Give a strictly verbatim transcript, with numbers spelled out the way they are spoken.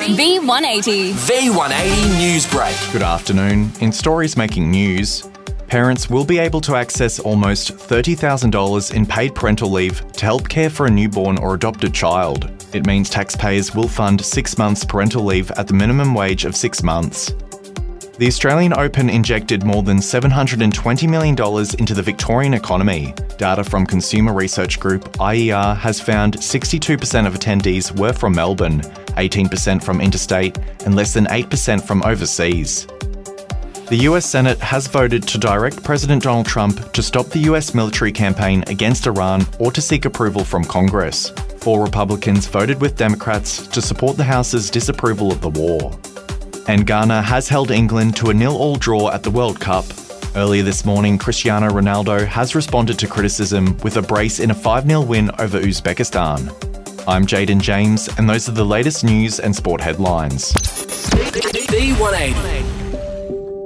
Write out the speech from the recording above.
V one eighty. V one eighty News Break. Good afternoon. In stories making news, parents will be able to access almost thirty thousand dollars in paid parental leave to help care for a newborn or adopted child. It means taxpayers will fund six months parental leave at the minimum wage of six months. The Australian Open injected more than seven hundred twenty million dollars into the Victorian economy. Data from consumer research group I E R has found sixty-two percent of attendees were from Melbourne, eighteen percent from interstate, and less than eight percent from overseas. The U S Senate has voted to direct President Donald Trump to stop the U S military campaign against Iran or to seek approval from Congress. Four Republicans voted with Democrats to support the House's disapproval of the war. And Ghana has held England to a nil-all draw at the World Cup. Earlier this morning, Cristiano Ronaldo has responded to criticism with a brace in a five nil win over Uzbekistan. I'm Jaden James, and those are the latest news and sport headlines. V one eighty.